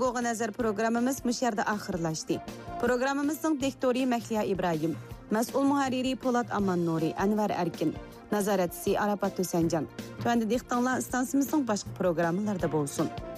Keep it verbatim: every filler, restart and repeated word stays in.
Cungoga nazar programmamiz mush yerda oxirlashdi. Programmamizning diktori Mahliya İbrahim, mas'ul muharriri Polat Aman Nuri, Anvar Erkin, nazoratchisi Arafat To'sanjan. Tuanda dehqonlar istansimizning boshqa programmalarida bo'lsin.